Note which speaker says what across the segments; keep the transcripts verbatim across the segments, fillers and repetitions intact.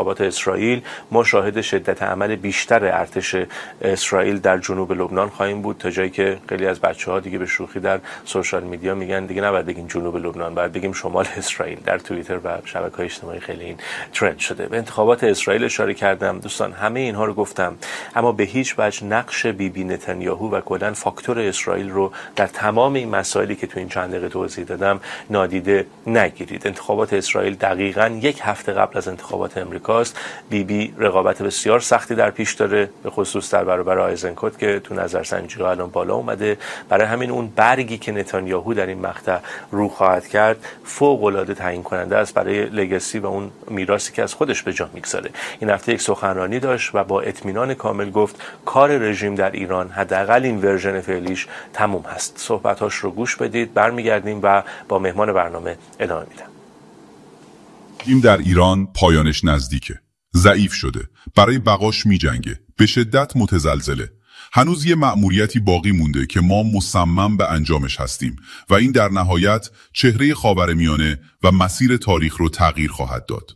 Speaker 1: انتخابات اسرائیل ما شاهد شدت عمل بیشتر ارتش اسرائیل در جنوب لبنان خواهیم بود، تا جایی که خیلی از بچه‌ها دیگه به شوخی در سوشال میدیا میگن دیگه نباید بگیم جنوب لبنان، باید بگیم شمال اسرائیل. در توییتر و شبکه‌های اجتماعی خیلی این ترند شده. به انتخابات اسرائیل اشاره کردم دوستان، همه اینها رو گفتم، اما به هیچ وجه نقش بیبی بی نتانیاهو و کلاً فاکتور اسرائیل رو در تمام این مسائلی که تو این چند دقیقه توضیح دادم نادیده نگیرید. انتخابات اسرائیل دقیقاً یک هفته قبل از انتخابات امریکاست. بیبی رقابت بسیار سختی در پیش داره، به خصوص در برابر آیزنکوت که تو نظرسنجی‌ها الان بالا اومده. برای همین اون برگی که نتانیاهو در این مقطع رو خواهد کرد فوق‌العاده تعیین کننده است برای لگاسی و اون میراثی که از خودش به جا میگذاره. این هفته یک سخنرانی داشت و با اطمینان کامل گفت کار رژیم در ایران حداقل این ورژن فعلیش تموم هست. صحبتاش رو گوش بدید، برمیگردیم و با مهمان برنامه ادامه میدم.
Speaker 2: این در ایران پایانش نزدیکه. ضعیف شده. برای بقاش میجنگه. به شدت متزلزله. هنوز یه مأموریتی باقی مونده که ما مصمم به انجامش هستیم و این در نهایت چهره خاورمیانه و مسیر تاریخ رو تغییر خواهد داد.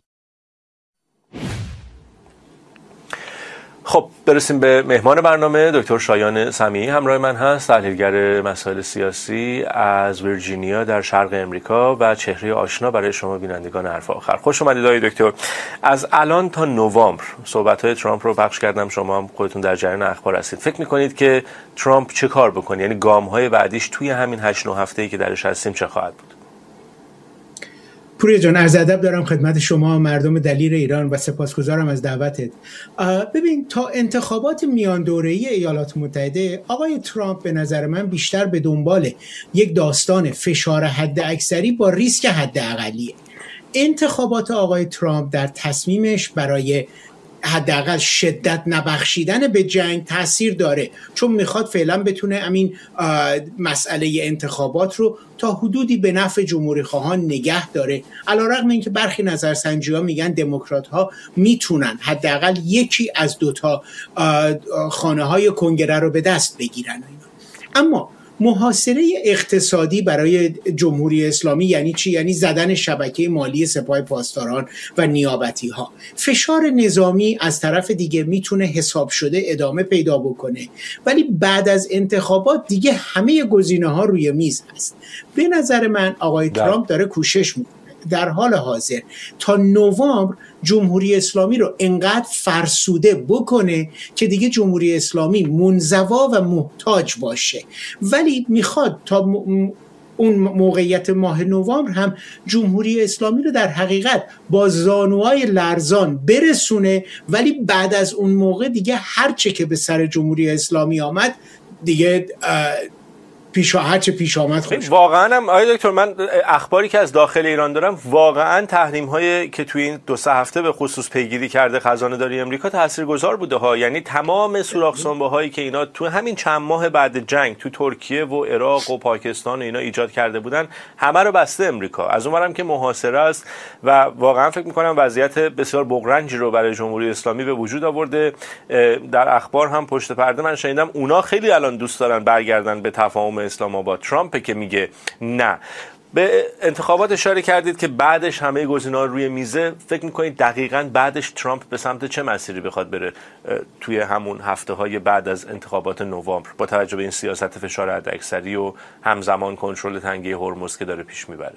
Speaker 1: خب برسیم به مهمان برنامه. دکتر شایان سمیعی همراه من هست، تحلیلگر مسائل سیاسی از ویرجینیا در شرق امریکا و چهره آشنا برای شما بینندگان حرف آخر. خوش اومدید آقای دکتر. از الان تا نوامبر صحبت‌های ترامپ رو پخش کردم، شما هم خودتون در جریان اخبار هستید. فکر می‌کنید که ترامپ چه کار بکنه؟ یعنی گام‌های بعدیش توی همین هشت نه هفته‌ای که درش هستیم چه خواهد بود؟
Speaker 3: پوریا جان، عرض ادب دارم خدمت شما مردم دلیر ایران و سپاسگزارم از دعوتت. ببین، تا انتخابات میان دوره‌ای ایالات متحده آقای ترامپ به نظر من بیشتر به دنبال یک داستان فشار حد اکثری با ریسک حد اقلیه. انتخابات آقای ترامپ در تصمیمش برای حداقل شدت نبخشیدن به جنگ تاثیر داره، چون میخواد فعلا بتونه همین مسئله انتخابات رو تا حدودی به نفع جمهوری خواهان نگه داره، علیرغم اینکه برخی نظرسنجی‌ها میگن دموکرات ها میتونن حداقل یکی از دوتا خانه های کنگره رو به دست بگیرن. اما محاصره اقتصادی برای جمهوری اسلامی یعنی چی؟ یعنی زدن شبکه مالی سپاه پاسداران و نیابتی ها. فشار نظامی از طرف دیگه میتونه حساب شده ادامه پیدا بکنه، ولی بعد از انتخابات دیگه همه گزینه ها روی میز هست. به نظر من آقای ترامپ داره کوشش میکنه در حال حاضر تا نوامبر جمهوری اسلامی رو انقدر فرسوده بکنه که دیگه جمهوری اسلامی منزوا و محتاج باشه، ولی میخواد تا اون موقعیت ماه نوامبر هم جمهوری اسلامی رو در حقیقت با زانوهای لرزان برسونه، ولی بعد از اون موقع دیگه هرچه که به سر جمهوری اسلامی آمد دیگه پیش هرچه پیش آمد خوش.
Speaker 1: واقعا هم آقای دکتر، من اخباری که از داخل ایران دارم واقعا تحریم هایی که توی این دو سه هفته به خصوص پیگیری کرده خزانه داری امریکا تاثیرگذار بوده ها. یعنی تمام سوراخ سنبه هایی که اینا تو همین چند ماه بعد جنگ تو ترکیه و عراق و پاکستان و اینا ایجاد کرده بودن همه رو بسته امریکا. از اونورم که محاصره است و واقعا فکر می‌کنم وضعیت بسیار بغرنجی رو برای جمهوری اسلامی به وجود آورده. در اخبار هم پشت پرده من شنیدم اونا خیلی الان دوست دارن برگردن به تفاهم اسلام آباد. ترامپ که میگه نه. به انتخابات اشاره کردید که بعدش همه گزینه‌ها روی میزه. فکر میکنید دقیقاً بعدش ترامپ به سمت چه مسیری بخواد بره توی همون هفته‌های بعد از انتخابات نوامبر با توجه به این سیاست فشار حداکثری و همزمان کنترل تنگه هرمز که داره پیش میبره؟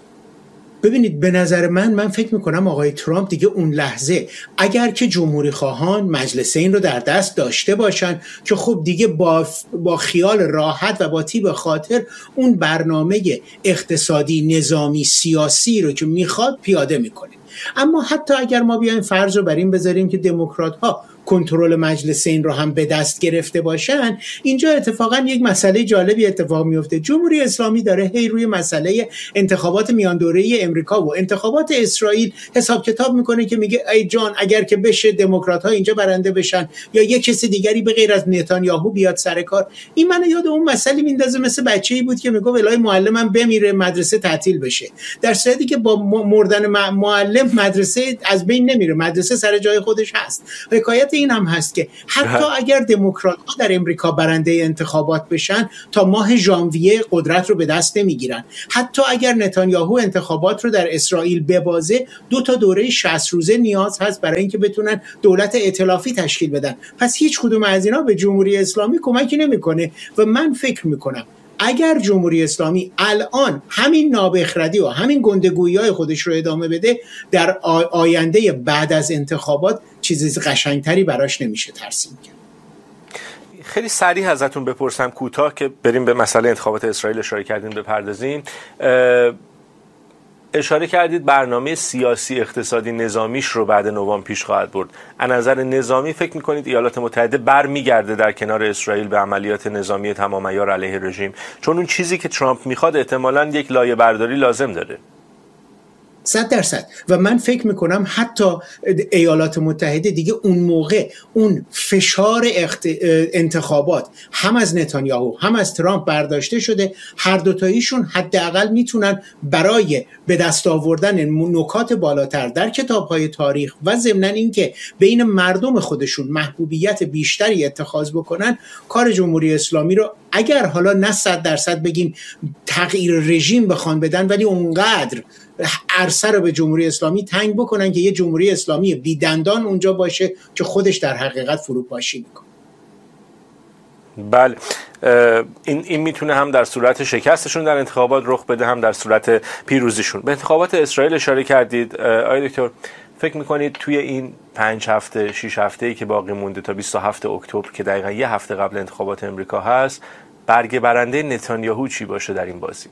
Speaker 3: ببینید، به نظر من من فکر میکنم آقای ترامپ دیگه اون لحظه اگر که جمهوری خواهان مجلسین رو در دست داشته باشن که خب دیگه با, با خیال راحت و با طیب خاطر اون برنامه اقتصادی نظامی سیاسی رو که میخواد پیاده میکنه. اما حتی اگر ما بیایم فرض رو بر این بذاریم که دموکرات ها کنترل مجلسین رو هم به دست گرفته باشن، اینجا اتفاقا یک مسئله جالبی اتفاق میفته. جمهوری اسلامی داره هی روی مسئله انتخابات میان دوره‌ای امریکا و انتخابات اسرائیل حساب کتاب میکنه که میگه ای جان اگر که بشه دموکرات ها اینجا برنده بشن یا یک کسی دیگری به غیر از نتانیاهو بیاد سر کار. این منو یاد اون مسئله میندازه مثل بچه‌ای بود که میگه الهی معلمم بمیره مدرسه تعطیل بشه، در صورتی که با مردن معلم مدرسه از بین نمیره، مدرسه سر جای خودش هست. حکایت این هم هست که حتی اگر دموکرات‌ها در امریکا برنده انتخابات بشن تا ماه ژانویه قدرت رو به دست نمیگیرن. حتی اگر نتانیاهو انتخابات رو در اسرائیل ببازه دو تا دوره شصت روزه نیاز هست برای اینکه بتونن دولت ائتلافی تشکیل بدن. پس هیچ کدوم از اینا به جمهوری اسلامی کمکی نمیکنه و من فکر میکنم اگر جمهوری اسلامی الان همین نابخردی و همین گندگویی‌های خودش رو ادامه بده، در آینده بعد از انتخابات چیزی قشنگتری براش نمیشه ترسیم کرد.
Speaker 1: خیلی سریع ازتون بپرسم کوتاه که بریم به مسئله انتخابات اسرائیل اشاره کردین بپردازیم. اشاره کردید برنامه سیاسی اقتصادی نظامیش رو بعد نوامبر پیش خواهد برد. از نظر نظامی فکر می‌کنید ایالات متحده برمیگرده در کنار اسرائیل به عملیات نظامی تمام عیار علیه رژیم؟ چون اون چیزی که ترامپ میخواد احتمالاً یک لایه برداری لازم داره.
Speaker 3: صد درصد. و من فکر میکنم حتی ایالات متحده دیگه اون موقع اون فشار اخت... انتخابات هم از نتانیاهو هم از ترامپ برداشته شده، هر دوتاییشون حداقل میتونن برای به دست آوردن نکات بالاتر در کتاب‌های تاریخ و ضمن اینکه بین مردم خودشون محبوبیت بیشتری اتخاذ بکنن، کار جمهوری اسلامی رو اگر حالا نه صد درصد بگیم تغییر رژیم بخوان بدن، ولی اونقدر عرصه رو به جمهوری اسلامی تنگ بکنن که یه جمهوری اسلامی بیدندان اونجا باشه که خودش در حقیقت فروپاشی میکنه.
Speaker 1: بله، این این میتونه هم در صورت شکستشون در انتخابات رخ بده، هم در صورت پیروزیشون. به انتخابات اسرائیل اشاره کردید آقای دکتر. فکر میکنید توی این پنج هفته شش هفته‌ای که باقی مونده تا بیست و هفتم اکتبر که دقیقاً یه هفته قبل انتخابات امریکا هست، برگ برنده نتانیاهو چی باشه در این بازی؟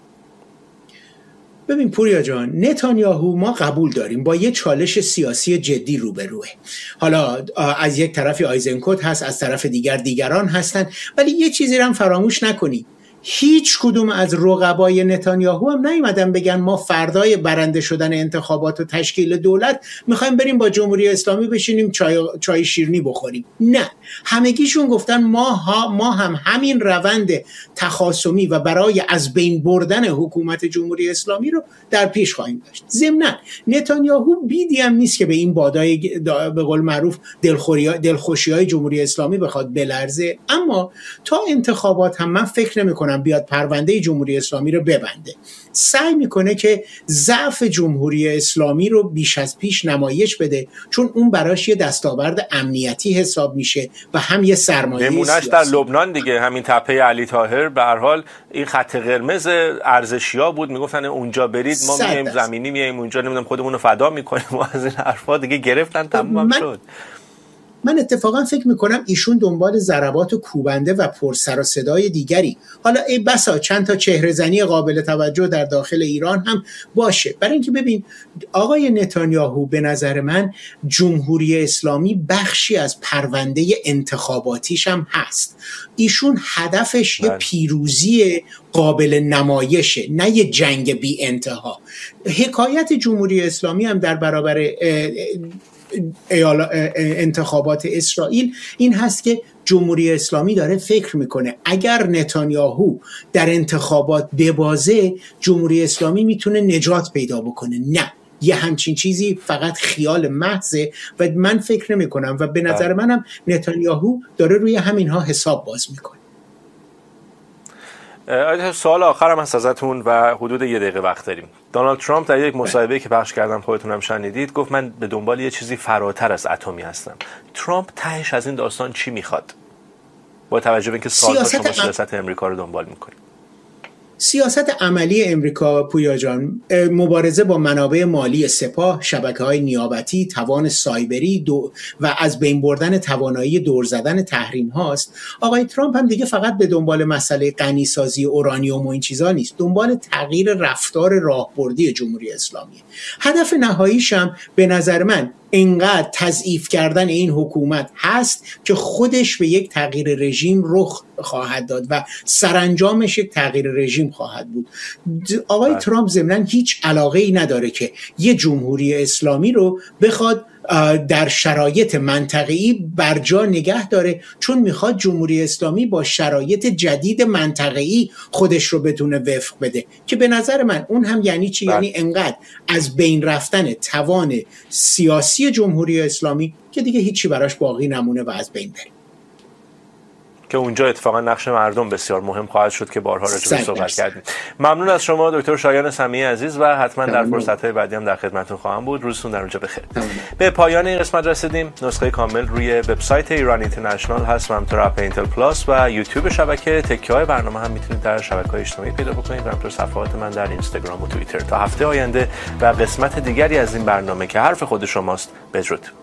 Speaker 3: ببین پوریا جان، نتانیاهو ما قبول داریم با یه چالش سیاسی جدی روبروه. حالا از یک طرفی آیزنکوت هست، از طرف دیگر دیگران هستن، ولی یه چیزی رو هم فراموش نکنی، هیچ کدوم از رقبای نتانیاهو هم نیومدن بگن ما فردای برنده شدن انتخابات و تشکیل دولت میخوایم بریم با جمهوری اسلامی بشینیم چای, چای شیرینی بخوریم. نه، همگیشون گفتن ما, ها ما هم همین روند تخاصمی و برای از بین بردن حکومت جمهوری اسلامی رو در پیش خواهیم داشت. ضمناً نتانیاهو بیدی هم نیست که به این بادای به قول معروف دلخوشی های جمهوری اسلامی بخواد بلرزه، اما تا انتخابات هم من فکر نمی‌کنم بیاد پرونده جمهوری اسلامی رو ببنده. سعی میکنه که ضعف جمهوری اسلامی رو بیش از پیش نمایش بده، چون اون براش یه دستاورد امنیتی حساب میشه و هم یه سرمایه سیاسی.
Speaker 1: نمونهش در لبنان دیگه، همین تپه علی طاهر به هر حال این خط قرمز ارزشیا بود، میگفتن اونجا برید ما میایم زمینی میایم اونجا نمیدونم خودمون رو فدا میکنیم و از این حرفا دیگه گرفتن تمام
Speaker 3: من...
Speaker 1: شد.
Speaker 3: من اتفاقا فکر میکنم ایشون دنبال ضربات کوبنده و پر سر و صدای دیگری، حالا ای بسا چند تا چهره زنی قابل توجه در داخل ایران هم باشه، برای اینکه ببین آقای نتانیاهو به نظر من جمهوری اسلامی بخشی از پرونده انتخاباتیش هم هست. ایشون هدفش یه پیروزی قابل نمایشه، نه یه جنگ بی انتها. حکایت جمهوری اسلامی هم در برابر انتخابات اسرائیل این هست که جمهوری اسلامی داره فکر میکنه اگر نتانیاهو در انتخابات ببازه جمهوری اسلامی میتونه نجات پیدا بکنه. نه، یه همچین چیزی فقط خیال محضه و من فکر نمی کنم و به نظر منم نتانیاهو داره روی همین ها حساب باز میکنه.
Speaker 1: سوال آخرم هست ازتون و حدود یه دقیقه وقت داریم. دونالد ترامپ در یک مصاحبه که پخش کردم خودتون هم شنیدید گفت من به دنبال یه چیزی فراتر از اتمی هستم. ترامپ تهش از این داستان چی میخواد؟ با توجه به اینکه سالها شما سیاست امریکا رو دنبال میکنید.
Speaker 3: سیاست عملی امریکا پویا جان مبارزه با منابع مالی سپاه، شبکه‌های نیابتی، توان سایبری دو و از بین بردن توانایی دور زدن تحریم هاست. آقای ترامپ هم دیگه فقط به دنبال مسئله غنیسازی اورانیوم و این چیزا نیست، دنبال تغییر رفتار راهبردی جمهوری اسلامی. هدف نهاییش هم به نظر من اینقدر تضعیف کردن این حکومت هست که خودش به یک تغییر رژیم رخ خواهد داد و سرانجامش یک تغییر رژیم خواهد بود. آقای ترامپ ضمناً هیچ علاقه ای نداره که یه جمهوری اسلامی رو بخواد در شرایط منطقه‌ای برجا نگه داره، چون میخواد جمهوری اسلامی با شرایط جدید منطقه‌ای خودش رو بتونه وفق بده، که به نظر من اون هم یعنی چی؟
Speaker 1: بله.
Speaker 3: یعنی انقدر از بین رفتن توان سیاسی جمهوری اسلامی که دیگه هیچی براش باقی نمونه و از بین بره،
Speaker 1: که اونجا اتفاقا نقش مردم بسیار مهم خواهد شد که بارها راجع بهش صحبت کردیم. ممنون از شما دکتر شایان سمیعی عزیز و حتما در فرصت‌های بعدی هم در خدمتتون خواهم بود. روزتون در اونجا بخیر. به پایان این قسمت رسیدیم. نسخه کامل روی وبسایت ایران اینترنشنال هست و همینطور اپ اینتل پلاس و یوتیوب شبکه. تکه‌های برنامه هم میتونید در شبکه‌های اجتماعی پیدا بکنید و همینطور صفحات من در اینستاگرام و توییتر. تا هفته آینده و قسمت دیگری از این برنامه که حرف خود شماست، بدرود.